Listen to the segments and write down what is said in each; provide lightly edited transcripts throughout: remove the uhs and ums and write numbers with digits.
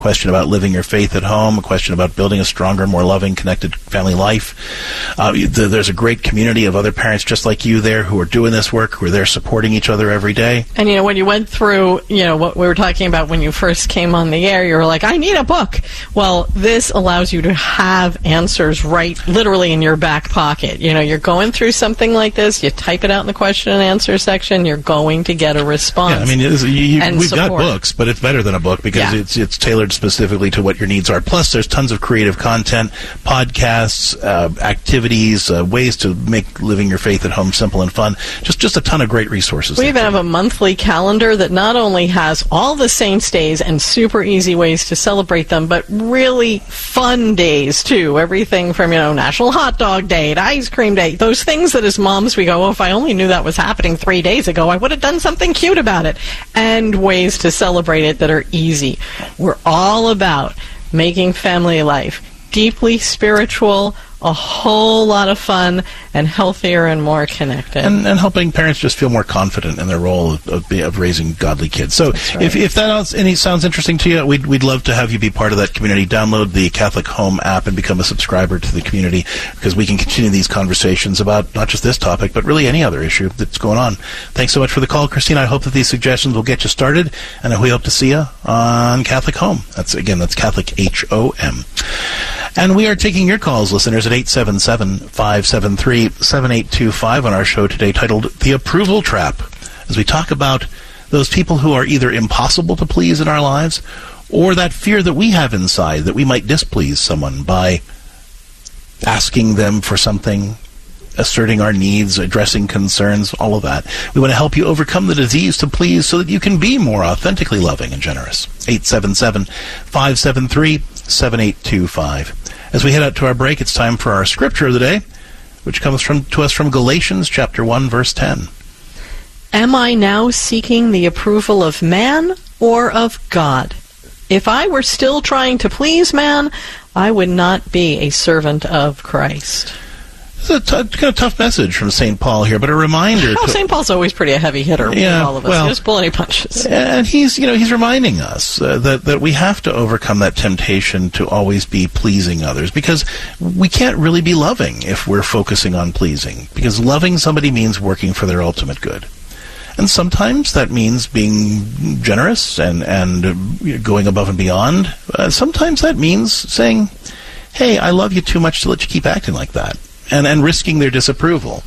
question about living your faith at home, a question about building a stronger, more loving, connected family life. There's a great community of other parents just like you there who are doing this work, who are there supporting each other every day. And, when you went through, what we were talking about when you first came on the air, you were like, I need a book. Well, this allows you to have answers right literally in your back pocket. You're going through something like this, you type it out in the question and answer section, you're going to get a response. Yeah, we've got books, but it's better than a book because it's tailored specifically to what your needs are. Plus, there's tons of creative content, podcasts, activities, ways to make living your faith at home simple and fun. Just a ton of great resources. We even have a monthly calendar that not only has all the saints' days and super easy ways to celebrate them, but really fun days, too. Everything from, National Hot Dog Day to Ice Cream Day. Those things that as moms we go, if I only knew that was happening 3 days ago, I would have done something cute about it. And ways to celebrate it that are easy. We're all about making family life deeply spiritual, a whole lot of fun, and healthier and more connected. And helping parents just feel more confident in their role of raising godly kids. So right. if that sounds interesting to you, we'd love to have you be part of that community. Download the Catholic Home app and become a subscriber to the community, because we can continue these conversations about not just this topic, but really any other issue that's going on. Thanks so much for the call, Christina. I hope that these suggestions will get you started, and we hope to see you on Catholic Home. That's Catholic HOM. And we are taking your calls, listeners, at 877-573-7825 on our show today, titled The Approval Trap, as we talk about those people who are either impossible to please in our lives, or that fear that we have inside that we might displease someone by asking them for something, asserting our needs, addressing concerns, all of that. We want to help you overcome the disease to please so that you can be more authentically loving and generous. 877-573-7825. As we head out to our break, it's time for our scripture of the day, which comes to us from Galatians chapter 1, verse 10. Am I now seeking the approval of man or of God? If I were still trying to please man, I would not be a servant of Christ. It's a kind of tough message from St. Paul here, but a reminder. St. Paul's always pretty a heavy hitter with all of us. He doesn't pull any punches. And he's reminding us that we have to overcome that temptation to always be pleasing others, because we can't really be loving if we're focusing on pleasing, because loving somebody means working for their ultimate good. And sometimes that means being generous and going above and beyond. Sometimes that means saying, hey, I love you too much to let you keep acting like that. And risking their disapproval.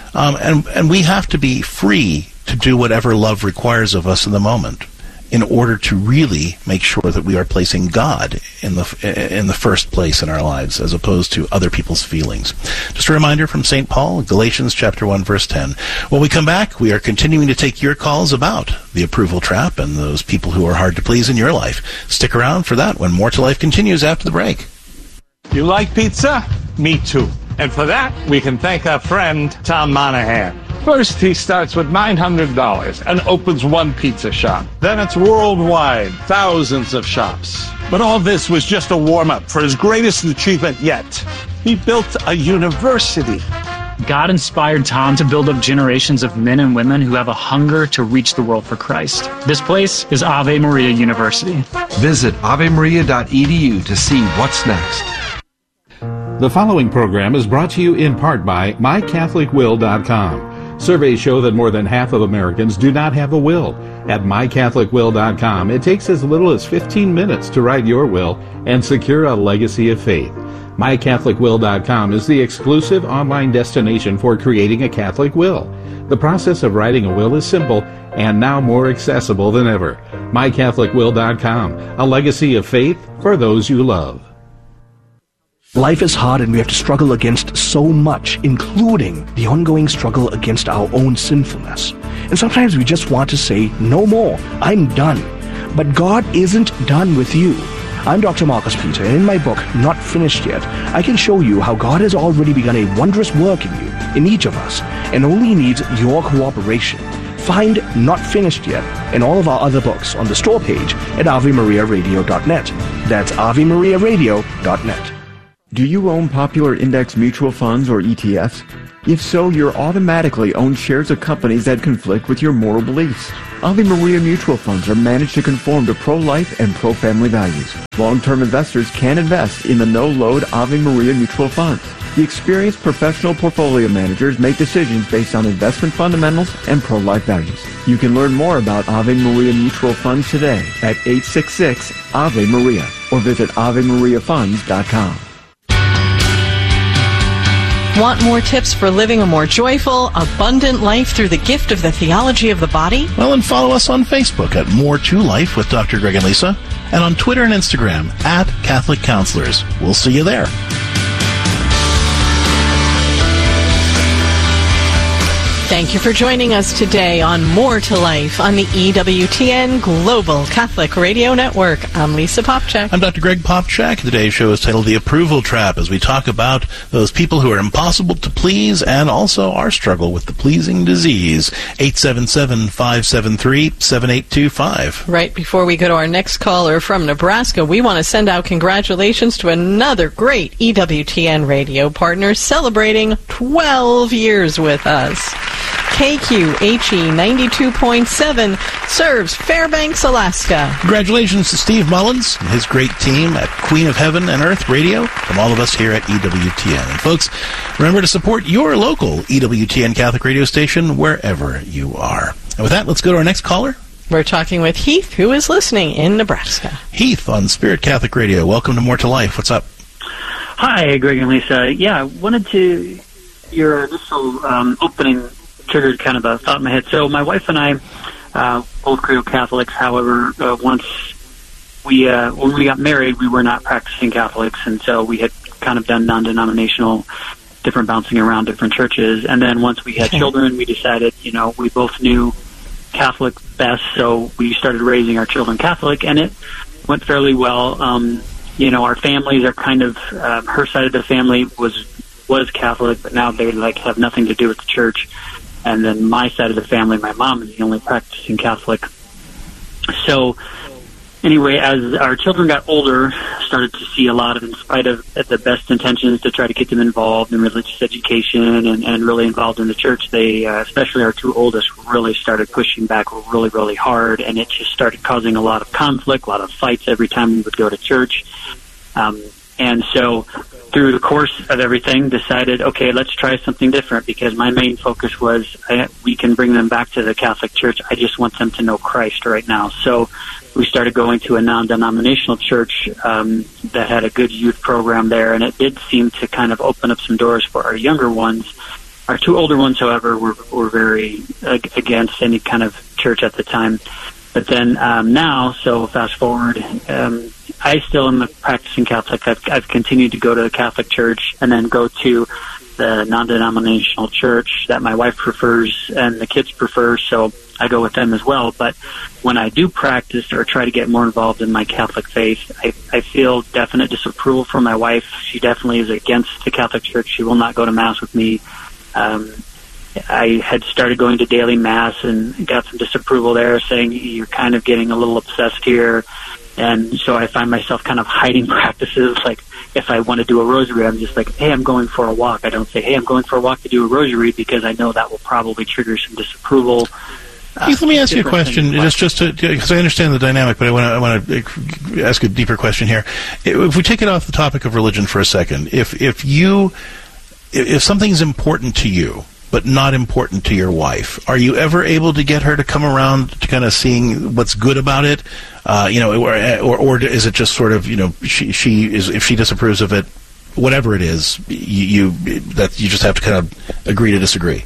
And we have to be free to do whatever love requires of us in the moment in order to really make sure that we are placing God in the first place in our lives, as opposed to other people's feelings. Just a reminder from St. Paul, Galatians chapter 1, verse 10. When we come back, we are continuing to take your calls about the approval trap and those people who are hard to please in your life. Stick around for that when More to Life continues after the break. You like pizza? Me too. And for that, we can thank our friend, Tom Monahan. First, he starts with $900 and opens one pizza shop. Then it's worldwide, thousands of shops. But all this was just a warm-up for his greatest achievement yet. He built a university. God inspired Tom to build up generations of men and women who have a hunger to reach the world for Christ. This place is Ave Maria University. Visit avemaria.edu to see what's next. The following program is brought to you in part by MyCatholicWill.com. Surveys show that more than half of Americans do not have a will. At MyCatholicWill.com, it takes as little as 15 minutes to write your will and secure a legacy of faith. MyCatholicWill.com is the exclusive online destination for creating a Catholic will. The process of writing a will is simple and now more accessible than ever. MyCatholicWill.com, a legacy of faith for those you love. Life is hard and we have to struggle against so much, including the ongoing struggle against our own sinfulness. And sometimes we just want to say, no more, I'm done. But God isn't done with you. I'm Dr. Marcus Peter, and in my book, Not Finished Yet, I can show you how God has already begun a wondrous work in you, in each of us, and only needs your cooperation. Find Not Finished Yet and all of our other books on the store page at AveMariaRadio.net. That's AveMariaRadio.net. Do you own popular index mutual funds or ETFs? If so, you're automatically own shares of companies that conflict with your moral beliefs. Ave Maria mutual funds are managed to conform to pro-life and pro-family values. Long-term investors can invest in the no-load Ave Maria mutual funds. The experienced professional portfolio managers make decisions based on investment fundamentals and pro-life values. You can learn more about Ave Maria mutual funds today at 866-AVE-MARIA or visit AveMariaFunds.com. Want more tips for living a more joyful, abundant life through the gift of the theology of the body? Well, and follow us on Facebook at More to Life with Dr. Greg and Lisa, and on Twitter and Instagram at Catholic Counselors. We'll see you there. Thank you for joining us today on More to Life on the EWTN Global Catholic Radio Network. I'm Lisa Popchak. I'm Dr. Greg Popchak. Today's show is titled The Approval Trap, as we talk about those people who are impossible to please and also our struggle with the pleasing disease. 877-573-7825. Right before we go to our next caller from Nebraska, we want to send out congratulations to another great EWTN radio partner celebrating 12 years with us. KQHE 92.7 serves Fairbanks, Alaska. Congratulations to Steve Mullins and his great team at Queen of Heaven and Earth Radio, from all of us here at EWTN. And folks, remember to support your local EWTN Catholic radio station wherever you are. And with that, let's go to our next caller. We're talking with Heath, who is listening in Nebraska. Heath on Spirit Catholic Radio. Welcome to More to Life. What's up? Hi, Greg and Lisa. Yeah, I wanted to, your initial opening triggered kind of a thought in my head. So my wife and I, both Credo Catholics. However, once when we got married, we were not practicing Catholics, and so we had kind of done non-denominational, different bouncing around different churches. And then once we had children, we decided, we both knew Catholic best, so we started raising our children Catholic, and it went fairly well. Our families are kind of, her side of the family was Catholic, but now they have nothing to do with the church. And then my side of the family, my mom is the only practicing Catholic. So anyway, as our children got older, started to see a lot of, in spite of the best intentions to try to get them involved in religious education and really involved in the church, they, especially our two oldest, really started pushing back really, really hard. And it just started causing a lot of conflict, a lot of fights every time we would go to church. And so through the course of everything, decided, okay, let's try something different, because my main focus was we can bring them back to the Catholic Church. I just want them to know Christ right now. So we started going to a non-denominational church that had a good youth program there, and it did seem to kind of open up some doors for our younger ones. Our two older ones, however, were very against any kind of church at the time. But then now, so fast forward, I still am a practicing Catholic. I've continued to go to the Catholic Church and then go to the non-denominational church that my wife prefers and the kids prefer, so I go with them as well. But when I do practice or try to get more involved in my Catholic faith, I feel definite disapproval from my wife. She definitely is against the Catholic Church. She will not go to Mass with me. I had started going to daily Mass and got some disapproval there, saying you're kind of getting a little obsessed here. And so I find myself kind of hiding practices. Like if I want to do a rosary, I'm just like, hey, I'm going for a walk. I don't say, hey, I'm going for a walk to do a rosary, because I know that will probably trigger some disapproval. Keith, let me ask you a question, just to, because I understand the dynamic, but I want to ask a deeper question here. If we take it off the topic of religion for a second, if something's important to you, but not important to your wife, are you ever able to get her to come around to kind of seeing what's good about it? Or is it just sort of, she is, if she disapproves of it, whatever it is, you just have to kind of agree to disagree?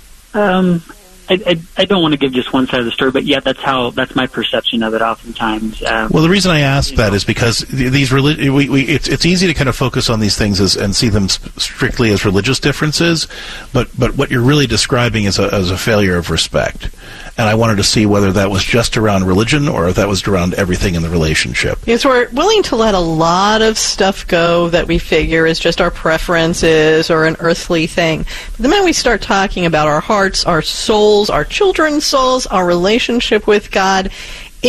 I don't want to give just one side of the story, but yeah, that's my perception of it oftentimes. Well, the reason I ask that is because these it's easy to kind of focus on these things and see them strictly as religious differences, but what you're really describing is a failure of respect. And I wanted to see whether that was just around religion or if that was around everything in the relationship. Because we're willing to let a lot of stuff go that we figure is just our preferences or an earthly thing. But the minute we start talking about our hearts, our souls, our children's souls, our relationship with God, it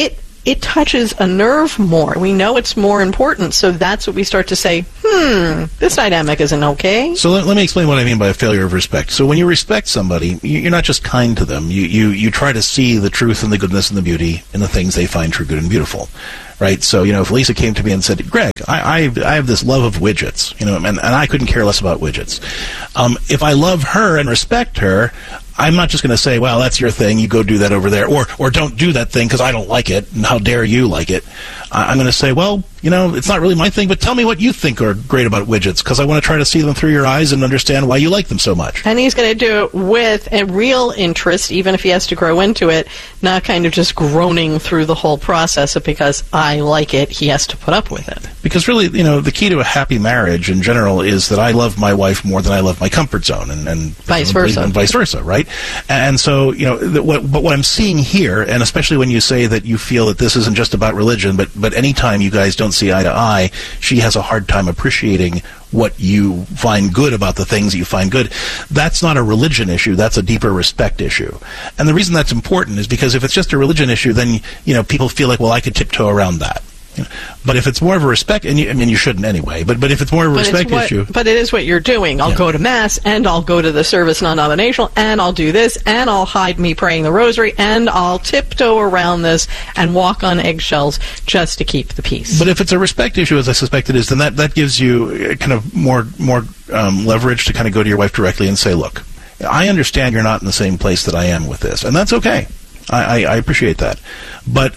it touches a nerve more. We know it's more important, so that's what we start to say, this dynamic isn't okay. So let me explain what I mean by a failure of respect. So when you respect somebody, you're not just kind to them. You try to see the truth and the goodness and the beauty in the things they find true, good, and beautiful. Right? So, if Lisa came to me and said, Greg, I have this love of widgets, and I couldn't care less about widgets. If I love her and respect her, I'm not just going to say, well, that's your thing, you go do that over there, or don't do that thing because I don't like it, and how dare you like it. I'm going to say, well, it's not really my thing, but tell me what you think are great about widgets, because I want to try to see them through your eyes and understand why you like them so much. And he's going to do it with a real interest, even if he has to grow into it, not kind of just groaning through the whole process of because I like it, he has to put up with it. Because really, the key to a happy marriage in general is that I love my wife more than I love my comfort zone, and vice versa. And vice versa, right? And so, what I'm seeing here, and especially when you say that you feel that this isn't just about religion, but anytime you guys don't see eye to eye, she has a hard time appreciating what you find good about the things that you find good. That's not a religion issue. That's a deeper respect issue. And the reason that's important is because if it's just a religion issue, then, people feel like, well, I could tiptoe around that. But if it's more of a respect, and you shouldn't anyway, but if it's more of a respect issue. But it is what you're doing. I'll go to Mass, and I'll go to the service non-denominational, and I'll do this, and I'll hide me praying the rosary, and I'll tiptoe around this and walk on eggshells just to keep the peace. But if it's a respect issue, as I suspect it is, then that gives you kind of more leverage to kind of go to your wife directly and say, look, I understand you're not in the same place that I am with this, and that's okay. I appreciate that. But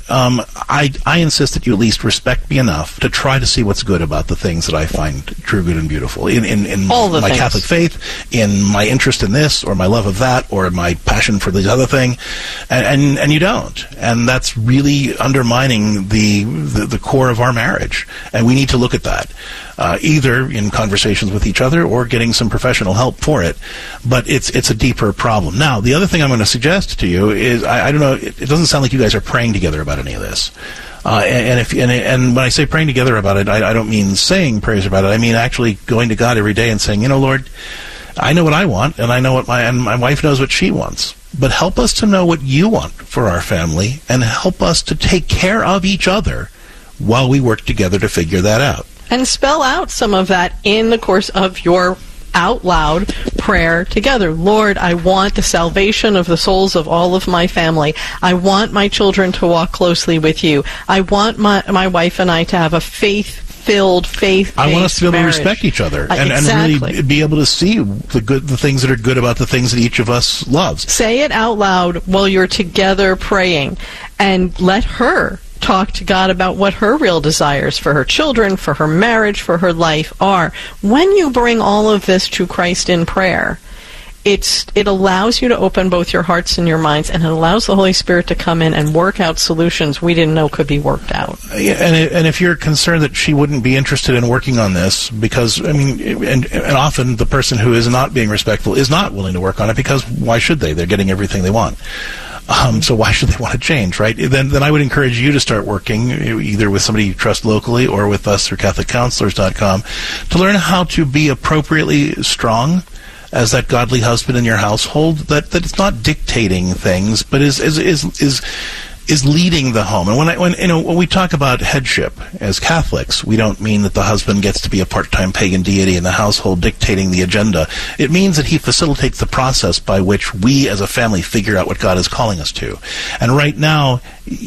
I insist that you at least respect me enough to try to see what's good about the things that I find true, good, and beautiful in all the my things. Catholic faith, in my interest in this, or my love of that, or my passion for this other thing, and you don't. And that's really undermining the core of our marriage. And we need to look at that, either in conversations with each other or getting some professional help for it. But it's a deeper problem. Now, the other thing I'm going to suggest to you is, I don't know, it doesn't sound like you guys are praying together about any of this. And when I say praying together about it, I don't mean saying prayers about it. I mean actually going to God every day and saying, Lord, I know what I want, and I know what my wife knows what she wants. But help us to know what you want for our family, and help us to take care of each other while we work together to figure that out. And spell out some of that in the course of your out loud prayer together. Lord, I want the salvation of the souls of all of my family. I want my children to walk closely with you. I want my wife and I to have a faith-filled, faith-based I want us to be able marriage. to respect each other and Exactly. really be able to see the things that are good about the things that each of us loves. Say it out loud while you're together praying, and let her talk to God about what her real desires for her children, for her marriage, for her life are. When you bring all of this to Christ in prayer, it allows you to open both your hearts and your minds, and it allows the Holy Spirit to come in and work out solutions we didn't know could be worked out. And if you're concerned that she wouldn't be interested in working on this, because, and often the person who is not being respectful is not willing to work on it, because why should they? They're getting everything they want. So why should they want to change, right? Then I would encourage you to start working either with somebody you trust locally or with us through CatholicCounselors.com to learn how to be appropriately strong as that godly husband in your household, that it's not dictating things, but is leading the home. And when we talk about headship as Catholics, we don't mean that the husband gets to be a part-time pagan deity in the household dictating the agenda. It means that he facilitates the process by which we as a family figure out what God is calling us to. And right now,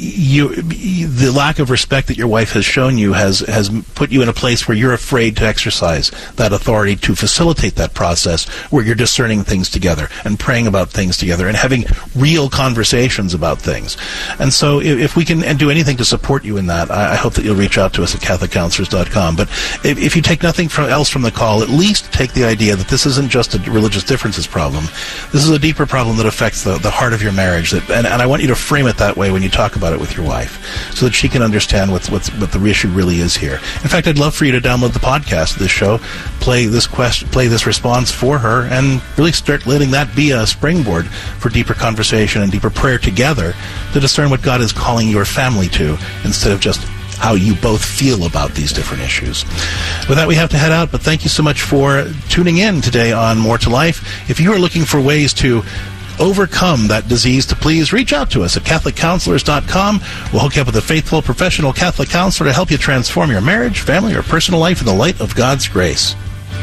the lack of respect that your wife has shown you has put you in a place where you're afraid to exercise that authority to facilitate that process, where you're discerning things together and praying about things together and having real conversations about things. And so if we can do anything to support you in that, I hope that you'll reach out to us at CatholicCounselors.com. But if you take nothing else from the call, at least take the idea that this isn't just a religious differences problem. This is a deeper problem that affects the heart of your marriage. And I want you to frame it that way when you talk about it with your wife, so that she can understand what the issue really is here. In fact, I'd love for you to download the podcast of this show, play this response for her, and really start letting that be a springboard for deeper conversation and deeper prayer together to discern what God is calling your family to, instead of just how you both feel about these different issues. With that, we have to head out, but thank you so much for tuning in today on More to Life. If you are looking for ways to overcome that disease to please, reach out to us at CatholicCounselors.com. We'll hook you up with a faithful, professional Catholic counselor to help you transform your marriage, family, or personal life in the light of God's grace.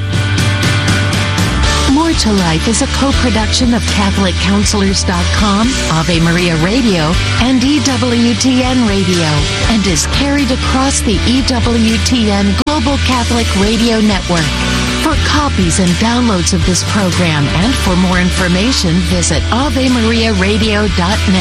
More to Life is a co-production of CatholicCounselors.com, Ave Maria Radio, and EWTN Radio, and is carried across the EWTN Global Catholic Radio Network. For copies and downloads of this program and for more information, visit AveMariaRadio.net.